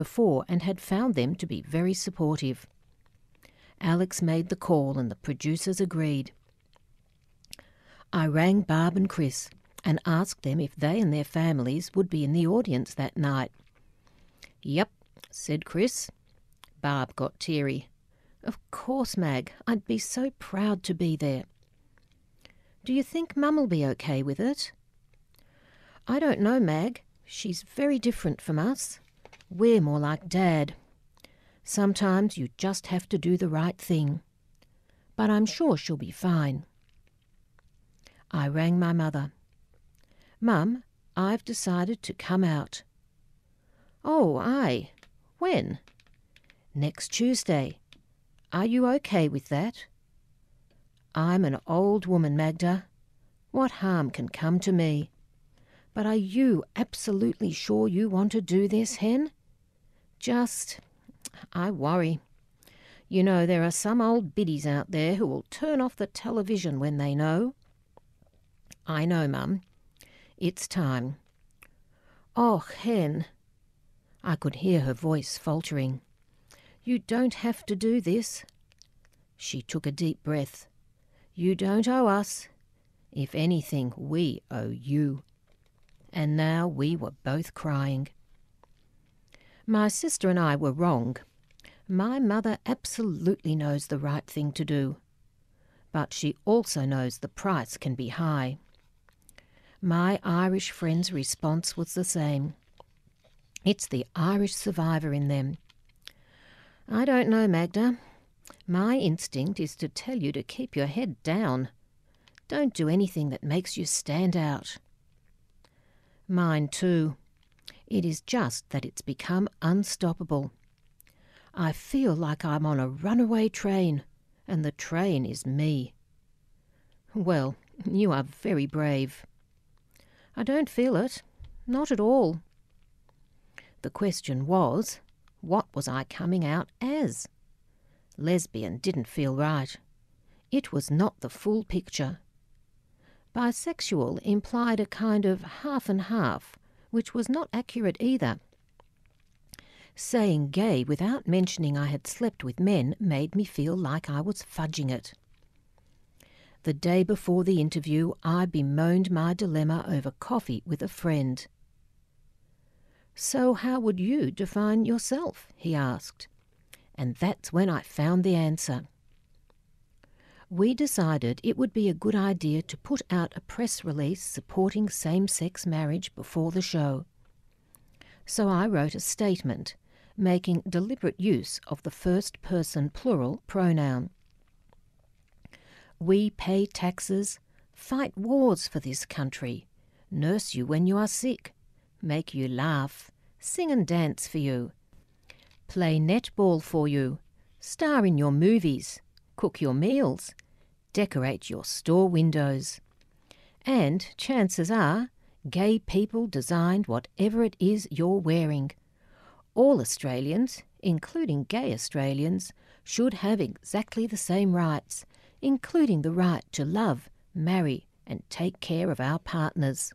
before and had found them to be very supportive. Alex made the call and the producers agreed. I rang Barb and Chris and asked them if they and their families would be in the audience that night. "Yep," said Chris. Barb got teary. "Of course, Mag. I'd be so proud to be there." "Do you think Mum'll be okay with it?" "I don't know, Mag. She's very different from us. We're more like Dad. Sometimes you just have to do the right thing. But I'm sure she'll be fine." I rang my mother. "Mum, I've decided to come out." "Oh, aye. When?" "Next Tuesday. Are you okay with that?" "I'm an old woman, Magda. What harm can come to me? But are you absolutely sure you want to do this, Hen? I worry. You know, there are some old biddies out there who will turn off the television when they know." "I know, Mum. It's time." "Oh, Hen." I could hear her voice faltering. "You don't have to do this." She took a deep breath. "You don't owe us. If anything, we owe you." And now we were both crying. My sister and I were wrong. My mother absolutely knows the right thing to do. But she also knows the price can be high. My Irish friend's response was the same. It's the Irish survivor in them. "I don't know, Magda. My instinct is to tell you to keep your head down. Don't do anything that makes you stand out." Mine too. It is just that it's become unstoppable. I feel like I'm on a runaway train, and the train is me. "Well, you are very brave." "I don't feel it. Not at all." The question was, what was I coming out as? Lesbian didn't feel right. It was not the full picture. Bisexual implied a kind of half and half, which was not accurate either. Saying gay without mentioning I had slept with men made me feel like I was fudging it. The day before the interview, I bemoaned my dilemma over coffee with a friend. "So how would you define yourself?" he asked. And that's when I found the answer. We decided it would be a good idea to put out a press release supporting same-sex marriage before the show. So I wrote a statement, making deliberate use of the first-person plural pronoun. "We pay taxes, fight wars for this country, nurse you when you are sick, make you laugh, sing and dance for you, play netball for you, star in your movies, cook your meals, decorate your store windows. And chances are, gay people designed whatever it is you're wearing. All Australians, including gay Australians, should have exactly the same rights, including the right to love, marry, and take care of our partners."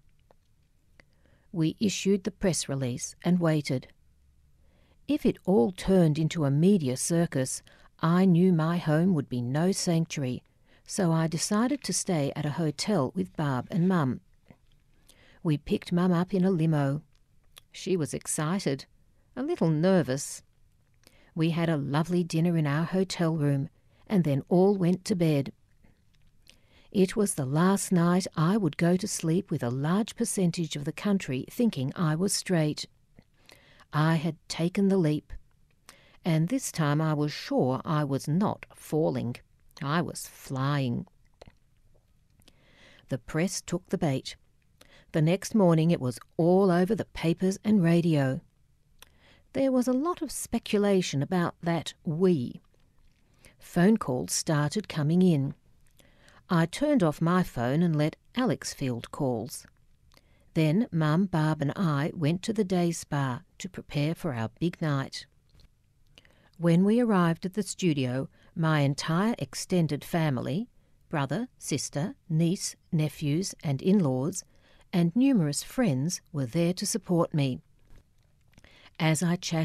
We issued the press release and waited. If it all turned into a media circus, I knew my home would be no sanctuary, so I decided to stay at a hotel with Barb and Mum. We picked Mum up in a limo. She was excited, a little nervous. We had a lovely dinner in our hotel room, and then all went to bed. It was the last night I would go to sleep with a large percentage of the country thinking I was straight. I had taken the leap, and this time I was sure I was not falling. I was flying. The press took the bait. The next morning it was all over the papers and radio. There was a lot of speculation about that "we." Phone calls started coming in. I turned off my phone and let Alex field calls. Then Mum, Barb and I went to the day spa to prepare for our big night. When we arrived at the studio, my entire extended family, brother, sister, niece, nephews and in-laws, and numerous friends were there to support me. As I chatted